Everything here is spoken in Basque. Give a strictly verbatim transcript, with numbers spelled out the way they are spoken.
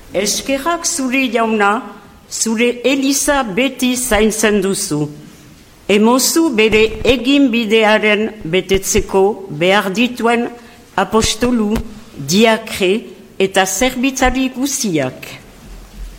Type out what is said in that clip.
Eskerrak zure jauna, zure Eliza beti zaintzen duzu. Emozu bere egin bidearen betetzeko behar dituen apostolu, diakre eta zerbitzari guziak.